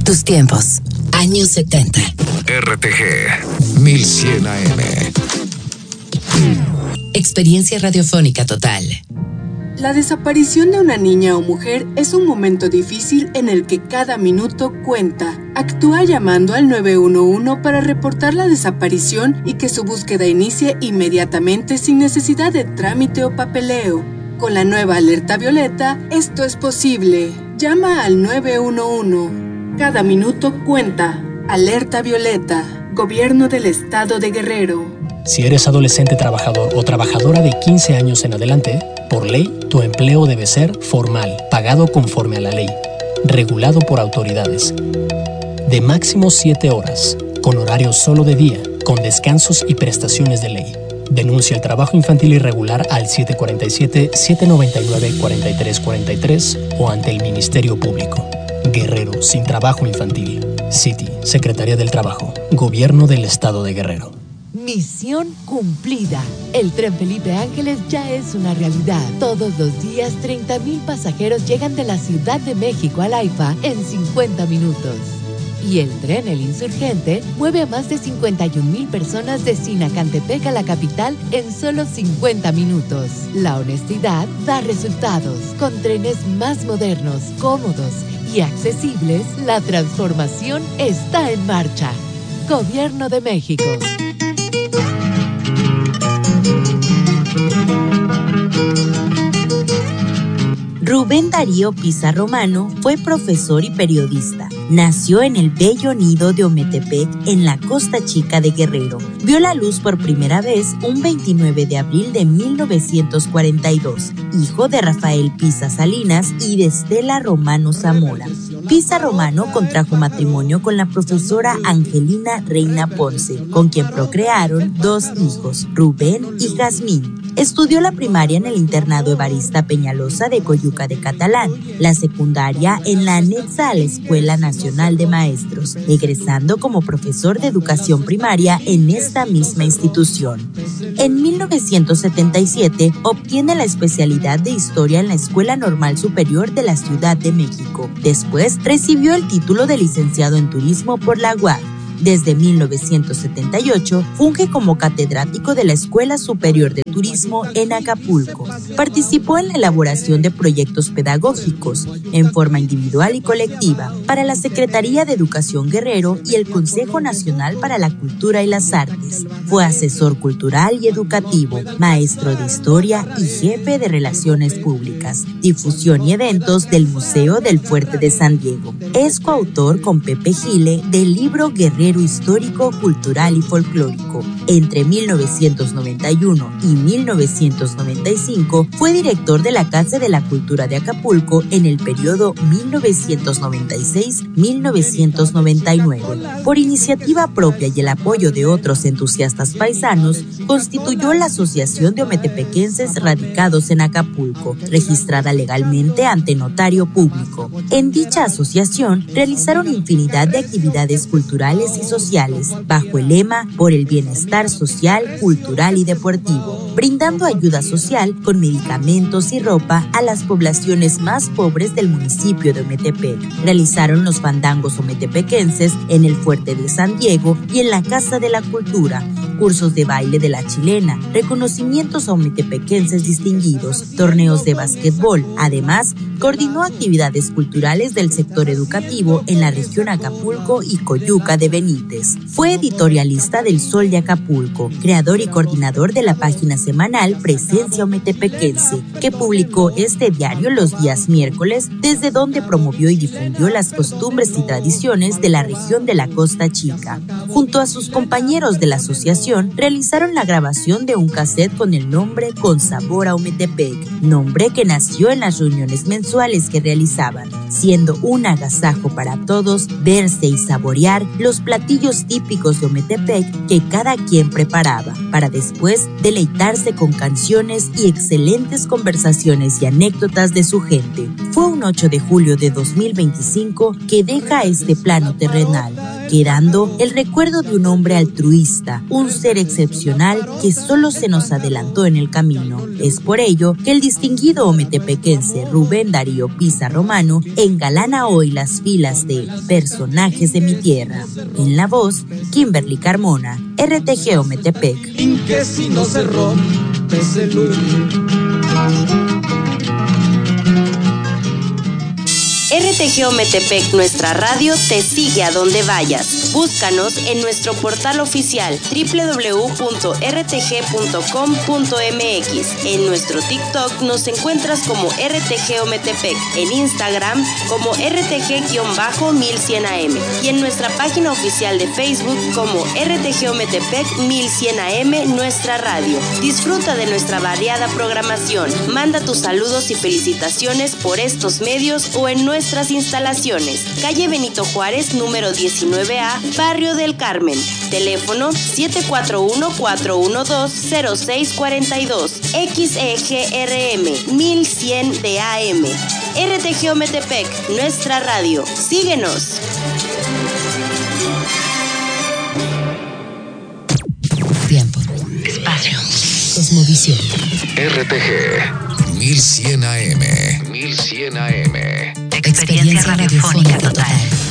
Tus tiempos, años 70. RTG 1100 AM. Experiencia radiofónica total. La desaparición de una niña o mujer es un momento difícil en el que cada minuto cuenta. Actúa llamando al 911 para reportar la desaparición y que su búsqueda inicie inmediatamente sin necesidad de trámite o papeleo. Con la nueva alerta violeta, esto es posible. Llama al 911. Cada minuto cuenta. Alerta violeta. Gobierno del Estado de Guerrero. Si eres adolescente trabajador o trabajadora de 15 años en adelante, por ley, tu empleo debe ser formal, pagado conforme a la ley, regulado por autoridades, de máximo 7 horas, con horario solo de día, con descansos y prestaciones de ley. Denuncia el trabajo infantil irregular al 747-799-4343 o ante el Ministerio Público. Guerrero sin trabajo infantil. City, Secretaría del Trabajo, Gobierno del Estado de Guerrero. Misión cumplida. El tren Felipe Ángeles ya es una realidad. Todos los días 30,000 pasajeros llegan de la Ciudad de México al AIFA en 50 minutos. Y el tren El Insurgente mueve a más de 51,000 personas de Sinacantepec a la capital en solo 50 minutos. La honestidad da resultados. Con trenes más modernos, cómodos y accesibles, la transformación está en marcha. Gobierno de México. Rubén Darío Pisa Romano fue profesor y periodista. Nació en el bello nido de Ometepec, en la Costa Chica de Guerrero. Vio la luz por primera vez un 29 de abril de 1942, hijo de Rafael Pisa Salinas y de Estela Romano Zamora. Pisa Romano contrajo matrimonio con la profesora Angelina Reina Ponce, con quien procrearon 2 hijos, Rubén y Jazmín. Estudió la primaria en el internado Evarista Peñalosa de Coyuca de Catalán, la secundaria en la anexa a la Escuela Nacional de Maestros, egresando como profesor de educación primaria en esta misma institución. En 1977 obtiene la especialidad de Historia en la Escuela Normal Superior de la Ciudad de México. Después recibió el título de licenciado en Turismo por la UAP. Desde 1978 funge como catedrático de la Escuela Superior de Turismo en Acapulco. Participó en la elaboración de proyectos pedagógicos en forma individual y colectiva para la Secretaría de Educación Guerrero y el Consejo Nacional para la Cultura y las Artes. Fue asesor cultural y educativo, maestro de historia y jefe de relaciones públicas, difusión y eventos del Museo del Fuerte de San Diego. Es coautor con Pepe Gile del libro Guerrero Histórico, Cultural y Folclórico. Entre 1991 y 1995 fue director de la Casa de la Cultura de Acapulco en el periodo 1996-1999. Por iniciativa propia y el apoyo de otros entusiastas paisanos, constituyó la Asociación de Ometepequenses Radicados en Acapulco, registrada legalmente ante notario público. En dicha asociación realizaron infinidad de actividades culturales y sociales, bajo el lema Por el Bienestar Social, Cultural y Deportivo, brindando ayuda social con medicamentos y ropa a las poblaciones más pobres del municipio de Ometepec. Realizaron los fandangos ometepequenses en el Fuerte de San Diego y en la Casa de la Cultura, cursos de baile de la chilena, reconocimientos a ometepequenses distinguidos, torneos de básquetbol. Además, coordinó actividades culturales del sector educativo en la región Acapulco y Coyuca de Benítez. Fue editorialista del Sol de Acapulco, creador y coordinador de la página semanal Presencia Ometepequense, que publicó este diario los días miércoles, desde donde promovió y difundió las costumbres y tradiciones de la región de la Costa Chica. Junto a sus compañeros de la asociación, realizaron la grabación de un cassette con el nombre Con Sabor a Ometepec, nombre que nació en las reuniones mensuales que realizaban, siendo un agasajo para todos verse y saborear los platillos típicos de Ometepec que cada quien preparaba, para después deleitarse con canciones y excelentes conversaciones y anécdotas de su gente. Fue un un 8 de julio de 2025 que deja este plano terrenal, quedando el recuerdo de un hombre altruista, un ser excepcional que solo se nos adelantó en el camino. Es por ello que el distinguido ometepequense Rubén Darío Pisa Romano engalana hoy las filas de Personajes de mi Tierra. En la voz, Kimberly Carmona, RTG Ometepec. Que si no se rompe ese RTG Ometepec, nuestra radio, te sigue a donde vayas. Búscanos en nuestro portal oficial www.rtg.com.mx. En nuestro TikTok nos encuentras como RTG Ometepec, en Instagram como RTG-1100am y en nuestra página oficial de Facebook como RTG Ometepec 1100am, nuestra radio. Disfruta de nuestra variada programación. Manda tus saludos y felicitaciones por estos medios o en nuestras instalaciones. Calle Benito Juárez, número 19A, Barrio del Carmen. Teléfono 741-412-0642. XEGRM 1100 de AM. RTG Ometepec, nuestra radio. Síguenos. Tiempo. Espacio. Cosmovisión. RTG 1100 AM. 1100 AM. Experiencia radiofónica total.